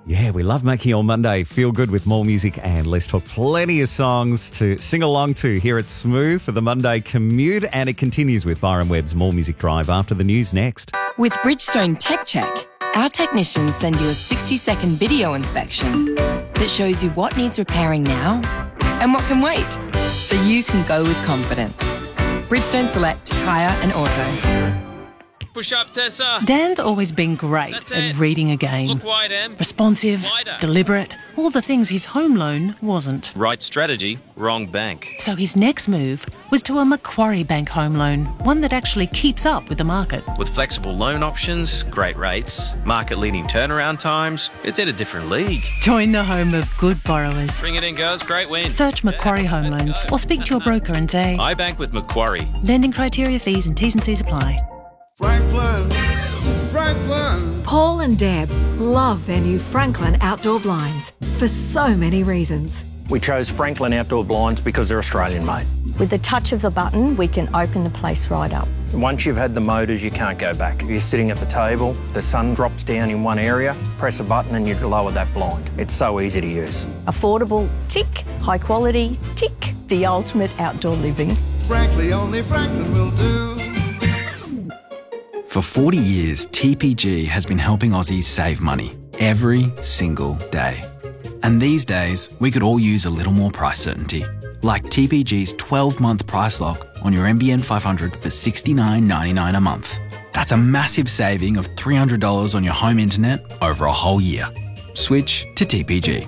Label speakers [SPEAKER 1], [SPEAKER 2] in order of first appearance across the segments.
[SPEAKER 1] Yeah, we love making your Monday feel good with more music and Let's Talk. Plenty of songs to sing along to here at Smooth for the Monday commute, and it continues with Byron Webb's More Music Drive after the news next.
[SPEAKER 2] With Bridgestone Tech Check, our technicians send you a 60-second video inspection that shows you what needs repairing now and what can wait, so you can go with confidence. Bridgestone Select Tyre and Auto.
[SPEAKER 3] Push up, Tessa.
[SPEAKER 4] Dan's always been great at reading a game.
[SPEAKER 3] Look wide, Em.
[SPEAKER 4] Responsive,
[SPEAKER 3] Wider.
[SPEAKER 4] deliberate, all the things his home loan wasn't.
[SPEAKER 3] Right strategy, wrong bank.
[SPEAKER 4] So his next move was to a Macquarie Bank home loan, one that actually keeps up with the market.
[SPEAKER 3] With flexible loan options, great rates, market-leading turnaround times, it's in a different league.
[SPEAKER 4] Join the home of good borrowers.
[SPEAKER 3] Bring it in, girls. Great win.
[SPEAKER 4] Search Macquarie Home Loans or speak to your broker and say,
[SPEAKER 3] I bank with Macquarie.
[SPEAKER 4] lending criteria, fees and T's and C's apply.
[SPEAKER 5] Franklin.
[SPEAKER 6] Paul and Deb love their new Franklin outdoor blinds for so many reasons.
[SPEAKER 7] We chose Franklin Outdoor Blinds because they're Australian made.
[SPEAKER 8] With the touch of the button, we can open the place right up.
[SPEAKER 7] Once you've had the motors, you can't go back. If you're sitting at the table, the sun drops down in one area, press a button and you lower that blind. It's so easy to use.
[SPEAKER 8] Affordable, tick. High quality, tick. The ultimate outdoor living.
[SPEAKER 5] Frankly, only Franklin will do.
[SPEAKER 9] For 40 years, TPG has been helping Aussies save money every single day. And these days, we could all use a little more price certainty. Like TPG's 12-month price lock on your NBN 500 for $69.99 a month. That's a massive saving of $300 on your home internet over a whole year. Switch to TPG.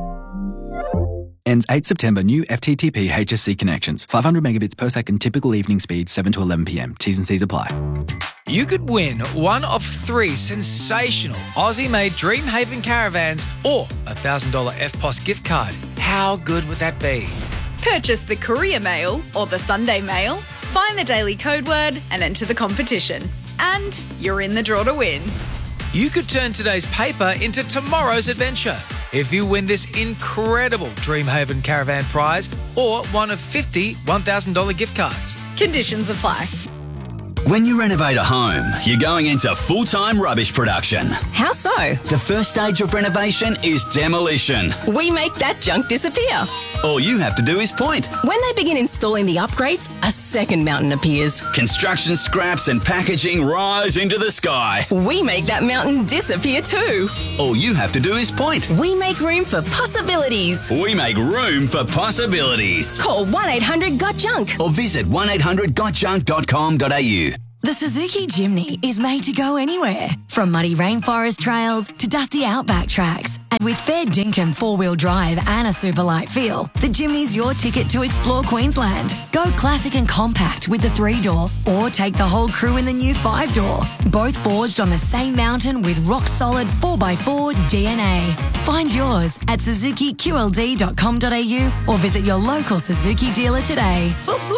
[SPEAKER 9] Ends 8 September. New FTTP HSC connections. 500 megabits per second. Typical evening speed 7 to 11 p.m. T's and C's apply.
[SPEAKER 10] You could win one of 3 sensational Aussie-made Dreamhaven caravans or a $1,000 FPOS gift card. How good would that be?
[SPEAKER 11] Purchase the Courier Mail or the Sunday Mail, find the daily code word and enter the competition. And you're in the draw to win.
[SPEAKER 10] You could turn today's paper into tomorrow's adventure if you win this incredible Dreamhaven caravan prize or one of 50 $1,000 gift cards.
[SPEAKER 11] Conditions apply.
[SPEAKER 12] When you renovate a home, you're going into full-time rubbish production.
[SPEAKER 2] How so?
[SPEAKER 12] The first stage of renovation is demolition.
[SPEAKER 2] We make that junk disappear.
[SPEAKER 12] All you have to do is point.
[SPEAKER 2] When they begin installing the upgrades, a second mountain appears.
[SPEAKER 12] Construction scraps and packaging rise into the sky.
[SPEAKER 2] We make that mountain disappear too.
[SPEAKER 12] All you have to do is point.
[SPEAKER 2] We make room for possibilities.
[SPEAKER 12] We make room for possibilities.
[SPEAKER 2] Call 1-800-GOT-JUNK
[SPEAKER 12] or visit 1800gotjunk.com.au.
[SPEAKER 13] The Suzuki Jimny is made to go anywhere, from muddy rainforest trails to dusty outback tracks. And with fair dinkum four-wheel drive and a super light feel, the Jimny's your ticket to explore Queensland. Go classic and compact with the 3-door, or take the whole crew in the new 5-door. Both forged on the same mountain with rock-solid 4x4 DNA. Find yours at suzukiqld.com.au or visit your local Suzuki dealer today.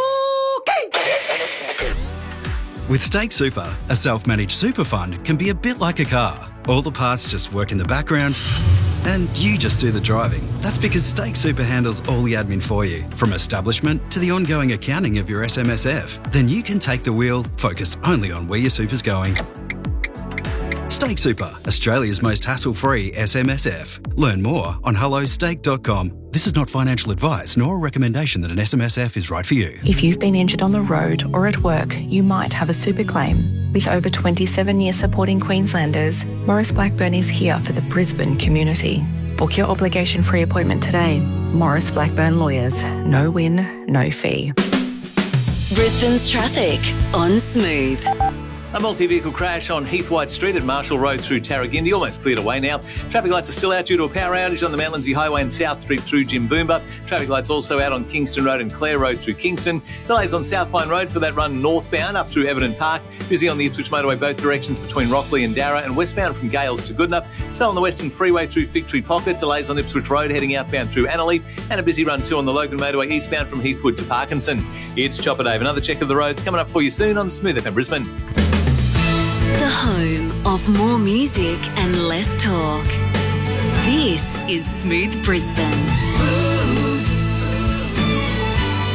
[SPEAKER 14] With Stake Super, a self-managed super fund can be a bit like a car. All the parts just work in the background and you just do the driving. That's because Stake Super handles all the admin for you, from establishment to the ongoing accounting of your SMSF. Then you can take the wheel, focused only on where your super's going. Stake Super, Australia's most hassle-free SMSF. Learn more on hellostake.com. This is not financial advice nor a recommendation that an SMSF is right for you.
[SPEAKER 15] If you've been injured on the road or at work, you might have a super claim. With over 27 years supporting Queenslanders, Maurice Blackburn is here for the Brisbane community. Book your obligation-free appointment today. Maurice Blackburn Lawyers. No win, no fee.
[SPEAKER 16] Brisbane's traffic on Smooth.
[SPEAKER 17] A multi-vehicle crash on Heathwhite Street at Marshall Road through Tarragindi, almost cleared away now. Traffic lights are still out due to a power outage on the Mount Lindesay Highway and South Street through Jimboomba. Traffic lights also out on Kingston Road and Clare Road through Kingston. Delays on South Pine Road for that run northbound up through Everton Park. Busy on the Ipswich Motorway both directions between Rockley and Darra, and westbound from Gales to Goodenough. So on the Western Freeway through Fig Tree Pocket. Delays on Ipswich Road heading outbound through Annerley, and a busy run too on the Logan Motorway eastbound from Heathwood to Parkinson. It's Chopper Dave. Another check of the roads coming up for you soon on Smooth FM Brisbane.
[SPEAKER 16] The home of more music and less talk. This is Smooth Brisbane.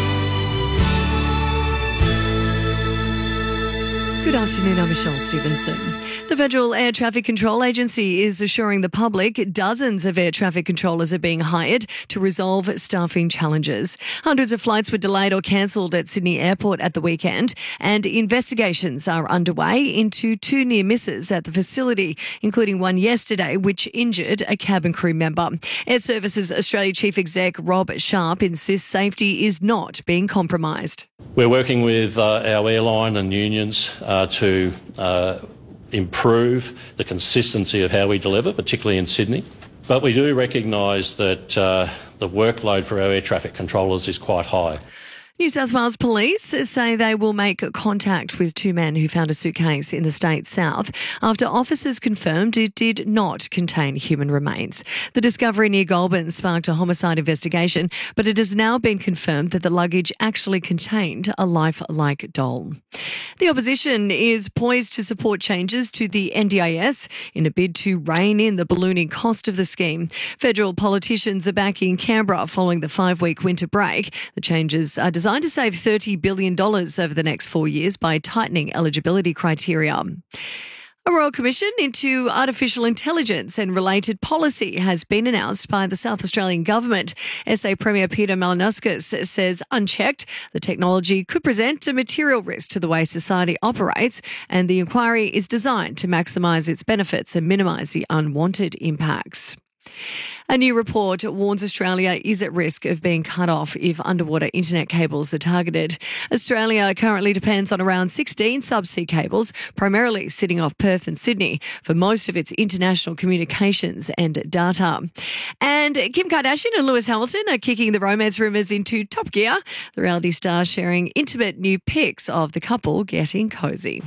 [SPEAKER 6] Good afternoon, I'm Michelle Stevenson.
[SPEAKER 18] The Federal Air Traffic Control Agency is assuring the public dozens of air traffic controllers are being hired to resolve staffing challenges. Hundreds of flights were delayed or cancelled at Sydney Airport at the weekend, and investigations are underway into 2 near misses at the facility, including one yesterday which injured a cabin crew member. Air Services Australia Chief Exec Rob Sharp insists safety is not being compromised.
[SPEAKER 19] We're working with our airline and unions to improve the consistency of how we deliver, particularly in Sydney. But we do recognise that the workload for our air traffic controllers is quite high.
[SPEAKER 18] New South Wales Police say they will make contact with 2 men who found a suitcase in the state's south after officers confirmed it did not contain human remains. The discovery near Goulburn sparked a homicide investigation, but it has now been confirmed that the luggage actually contained a lifelike doll. The opposition is poised to support changes to the NDIS in a bid to rein in the ballooning cost of the scheme. Federal politicians are back in Canberra following the 5-week winter break. The changes are designed to save $30 billion over the next 4 years by tightening eligibility criteria. A Royal Commission into Artificial Intelligence and Related Policy has been announced by the South Australian Government. SA Premier Peter Malinauskas says, unchecked, the technology could present a material risk to the way society operates, and the inquiry is designed to maximise its benefits and minimise the unwanted impacts. A new report warns Australia is at risk of being cut off if underwater internet cables are targeted. Australia currently depends on around 16 subsea cables, primarily sitting off Perth and Sydney, for most of its international communications and data. And Kim Kardashian and Lewis Hamilton are kicking the romance rumours into top gear. The reality star sharing intimate new pics of the couple getting cosy.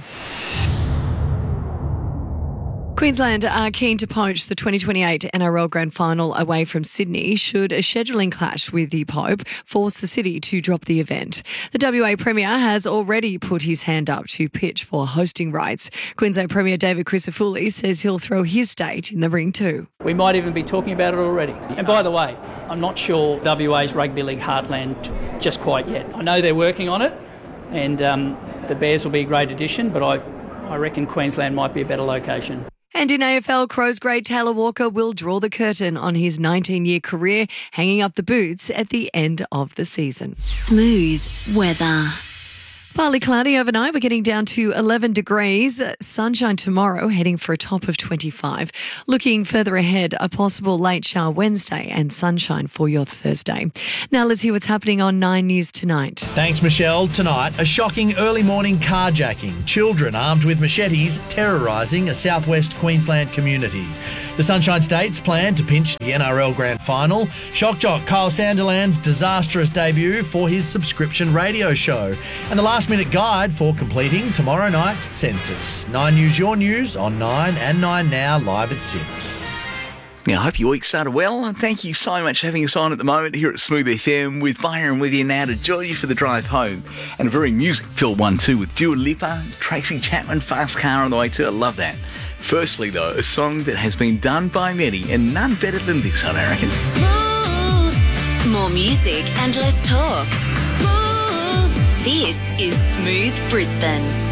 [SPEAKER 18] Queensland are keen to poach the 2028 NRL Grand Final away from Sydney should a scheduling clash with the Pope force the city to drop the event. The WA Premier has already put his hand up to pitch for hosting rights. Queensland Premier David Crisafulli says he'll throw his state in the ring too.
[SPEAKER 20] We might even be talking about it already. And by the way, I'm not sure WA's Rugby League heartland just quite yet. I know they're working on it, and the Bears will be a great addition, but I reckon Queensland might be a better location.
[SPEAKER 18] And in AFL, Crows great Taylor Walker will draw the curtain on his 19-year career, hanging up the boots at the end of the season.
[SPEAKER 16] Smooth weather.
[SPEAKER 18] Partly cloudy overnight. We're getting down to 11 degrees. Sunshine tomorrow, heading for a top of 25. Looking further ahead, a possible late shower Wednesday and sunshine for your Thursday. Now let's hear what's happening on 9 News tonight.
[SPEAKER 10] Thanks, Michelle. Tonight, a shocking early morning carjacking. Children armed with machetes terrorising a southwest Queensland community. The Sunshine State's plan to pinch the NRL Grand Final. Shock jock Kyle Sanderland's disastrous debut for his subscription radio show. And the last-minute guide for completing tomorrow night's census. 9 News, your news on 9 and 9 Now, live at 6.
[SPEAKER 21] I hope your week started well, and thank you so much for having us on at the moment here at Smooth FM with Byron with you now to join you for the drive home. And a very music-filled one too with Dua Lipa, Tracy Chapman, Fast Car on the way too. I love that. Firstly though, a song that has been done by many and none better than this one, I reckon.
[SPEAKER 16] Smooth. More music and less talk. Smooth. This is Smooth Brisbane.